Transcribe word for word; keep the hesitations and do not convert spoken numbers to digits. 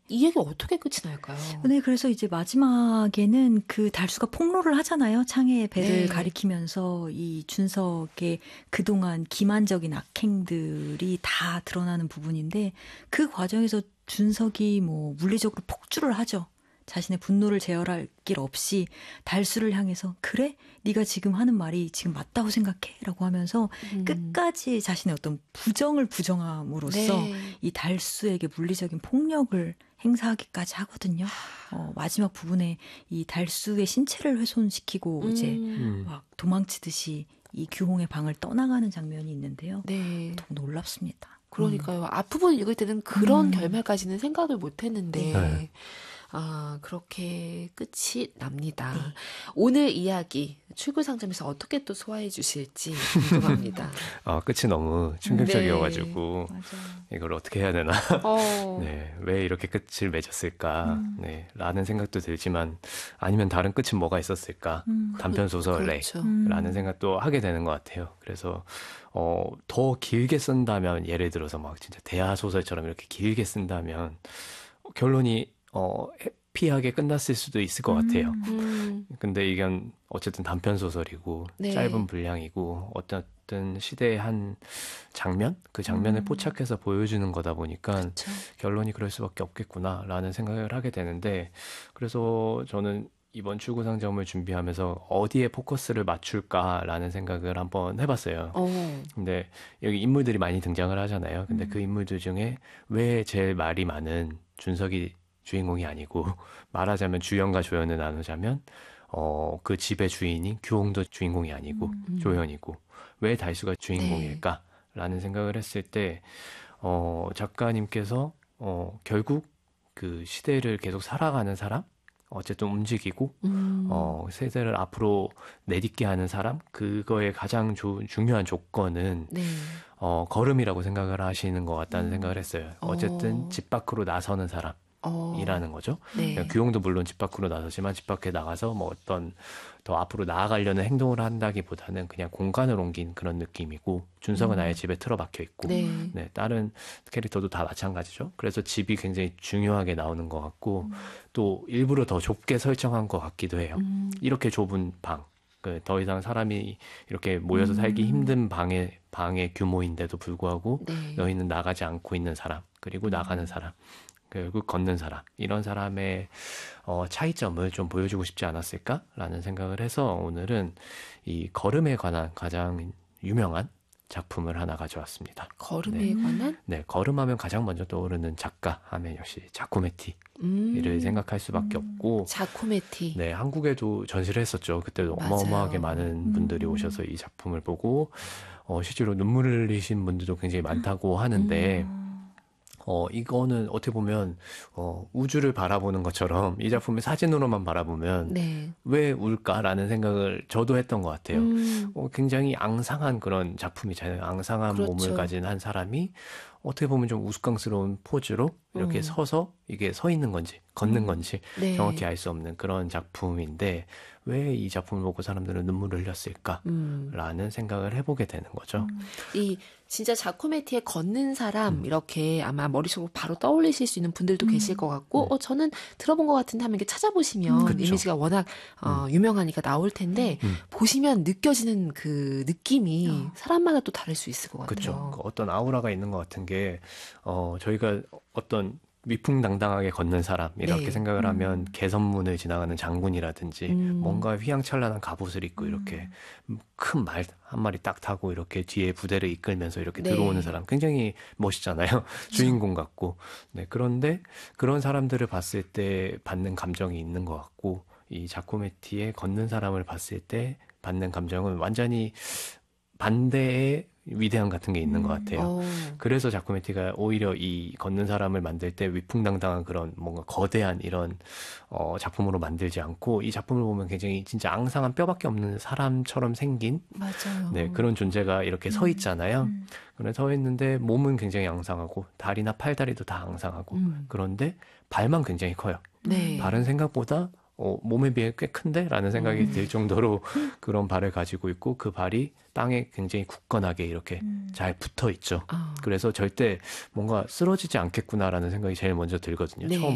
이 얘기 어떻게 끝이 날까요? 네, 그래서 이제 마지막에는 그 달수가 폭로를 하잖아요. 창에 배를 네. 가리키면서 이 준석의 그동안 기만적인 악행들이 다 드러나는 부분인데 그 과정에서 준석이 뭐 물리적으로 폭주를 하죠. 자신의 분노를 제어할 길 없이 달수를 향해서 그래? 네가 지금 하는 말이 지금 맞다고 생각해? 라고 하면서 음. 끝까지 자신의 어떤 부정을 부정함으로써 네. 이 달수에게 물리적인 폭력을 행사하기까지 하거든요. 어, 마지막 부분에 이 달수의 신체를 훼손시키고 음. 이제 막 도망치듯이 이 규홍의 방을 떠나가는 장면이 있는데요. 네. 너무 놀랍습니다. 그러니까요. 음. 앞부분 읽을 때는 그런 음. 결말까지는 생각을 못했는데 네. 아, 그렇게 끝이 납니다. 네. 오늘 이야기 출구상점에서 어떻게 또 소화해 주실지 궁금합니다. 아, 끝이 너무 충격적이어가지고 네. 이걸 어떻게 해야 되나 어. 네, 왜 이렇게 끝을 맺었을까 음. 네, 라는 생각도 들지만 아니면 다른 끝은 뭐가 있었을까 음. 단편소설에 그렇죠. 라는 생각도 하게 되는 것 같아요. 그래서 어, 더 길게 쓴다면 예를 들어서 막 진짜 대하소설처럼 이렇게 길게 쓴다면 결론이 어, 해피하게 끝났을 수도 있을 것 같아요. 음. 근데 이건 어쨌든 단편소설이고 네. 짧은 분량이고 어쨌든 시대의 한 장면? 그 장면을 음. 포착해서 보여주는 거다 보니까 그쵸. 결론이 그럴 수밖에 없겠구나라는 생각을 하게 되는데 그래서 저는 이번 출구상점을 준비하면서 어디에 포커스를 맞출까라는 생각을 한번 해봤어요. 어. 근데 여기 인물들이 많이 등장을 하잖아요. 근데 음. 그 인물들 중에 왜 제일 말이 많은 준석이 주인공이 아니고 말하자면 주연과 조연을 나누자면 어, 그 집의 주인인 규홍도 주인공이 아니고 음. 조연이고 왜 달수가 주인공일까? 라는 생각을 했을 때 어, 작가님께서 어, 결국 그 시대를 계속 살아가는 사람 어쨌든 움직이고 음. 어, 세대를 앞으로 내딛게 하는 사람 그거의 가장 조, 중요한 조건은 네. 어, 걸음이라고 생각을 하시는 것 같다는 음. 생각을 했어요. 어쨌든 어. 집 밖으로 나서는 사람 어. 이라는 거죠. 네. 규홍도 물론 집 밖으로 나서지만 집 밖에 나가서 뭐 어떤 더 앞으로 나아가려는 행동을 한다기보다는 그냥 공간을 옮긴 그런 느낌이고 준석은 음. 아예 집에 틀어박혀 있고 네. 네, 다른 캐릭터도 다 마찬가지죠. 그래서 집이 굉장히 중요하게 나오는 것 같고 음. 또 일부러 더 좁게 설정한 것 같기도 해요. 음. 이렇게 좁은 방, 그 더 이상 사람이 이렇게 모여서 살기 음. 힘든 방의 방의 규모인데도 불구하고 네. 너희는 나가지 않고 있는 사람 그리고 나가는 사람 결국 걷는 사람 이런 사람의 어, 차이점을 좀 보여주고 싶지 않았을까라는 생각을 해서 오늘은 이 걸음에 관한 가장 유명한 작품을 하나 가져왔습니다. 걸음에 네. 관한? 네, 걸음하면 가장 먼저 떠오르는 작가 하면 역시 자코메티를 음. 생각할 수밖에 음. 없고 자코메티. 네, 한국에도 전시를 했었죠. 그때도 맞아요. 어마어마하게 많은 음. 분들이 오셔서 이 작품을 보고 어, 실제로 눈물을 흘리신 분들도 굉장히 많다고 하는데 음. 어, 이거는 어떻게 보면, 어, 우주를 바라보는 것처럼 이 작품을 사진으로만 바라보면 네. 왜 울까라는 생각을 저도 했던 것 같아요. 음. 어, 굉장히 앙상한 그런 작품이잖아요. 앙상한 그렇죠. 몸을 가진 한 사람이 어떻게 보면 좀 우스꽝스러운 포즈로 이렇게 음. 서서 이게 서 있는 건지 걷는 음. 건지 네. 정확히 알 수 없는 그런 작품인데 왜 이 작품을 보고 사람들은 눈물을 흘렸을까? 음. 라는 생각을 해보게 되는 거죠. 음. 이 진짜 자코메티에 걷는 사람 음. 이렇게 아마 머릿속으로 바로 떠올리실 수 있는 분들도 음. 계실 것 같고 네. 어 저는 들어본 것 같은데 하면 이렇게 찾아보시면 음. 이미지가 워낙 어, 유명하니까 나올 텐데 음. 보시면 느껴지는 그 느낌이 어. 사람마다 또 다를 수 있을 것 같아요. 그렇죠. 그 어떤 아우라가 있는 것 같은 게 어, 저희가 어떤 위풍당당하게 걷는 사람 이렇게 네. 생각을 음. 하면 개선문을 지나가는 장군이라든지 음. 뭔가 휘황찬란한 갑옷을 입고 이렇게 큰 말 한 마리 딱 타고 이렇게 뒤에 부대를 이끌면서 이렇게 네. 들어오는 사람 굉장히 멋있잖아요. 주인공 같고. 네, 그런데 그런 사람들을 봤을 때 받는 감정이 있는 것 같고 이 자코메티의 걷는 사람을 봤을 때 받는 감정은 완전히 반대의 위대함 같은 게 있는 것 같아요. 어. 그래서 자코메티가 오히려 이 걷는 사람을 만들 때 위풍당당한 그런 뭔가 거대한 이런 어, 작품으로 만들지 않고 이 작품을 보면 굉장히 진짜 앙상한 뼈밖에 없는 사람처럼 생긴 맞아요. 네, 그런 존재가 이렇게 서 있잖아요. 음. 그래 서 있는데 몸은 굉장히 앙상하고 다리나 팔다리도 다 앙상하고 음. 그런데 발만 굉장히 커요. 네. 발은 생각보다 어, 몸에 비해 꽤 큰데? 라는 생각이 음. 들 정도로 그런 발을 가지고 있고 그 발이 땅에 굉장히 굳건하게 이렇게 음. 잘 붙어 있죠. 아. 그래서 절대 뭔가 쓰러지지 않겠구나라는 생각이 제일 먼저 들거든요. 네. 처음